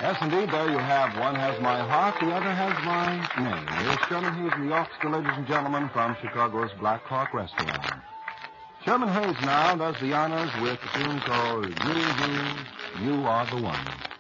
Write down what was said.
Yes, indeed, there you have. One has my heart, the other has my name. Here's Sherman Hayes in the orchestra, ladies and gentlemen, from Chicago's Black Hawk Restaurant. Sherman Hayes now does the honors with the tune called You, You, You Are the One.